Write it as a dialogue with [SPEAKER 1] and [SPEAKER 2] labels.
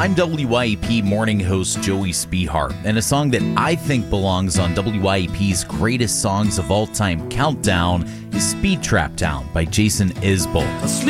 [SPEAKER 1] I'm WYEP morning host Joey Spehar, and a song that I think belongs on WYEP's Greatest Songs of All Time countdown is Speed Trap Town by Jason Isbell.